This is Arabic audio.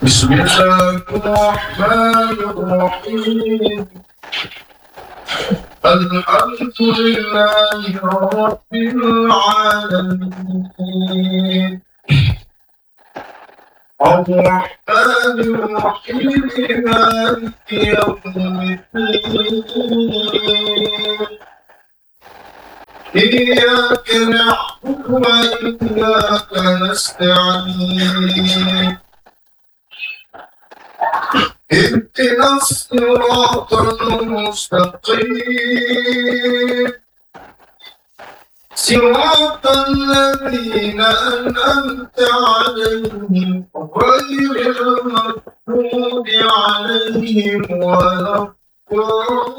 بسم الله الرحمن الرحيم. الحمد لله رب العالمين، الرحمن الرحيم، مالك يوم الدين. إياك نعبد وإياك نستعين، اهدنا الصراط المستقيم، صراط الذين أنعمت عليهم غير المغضوب عليهم ولا الضالين.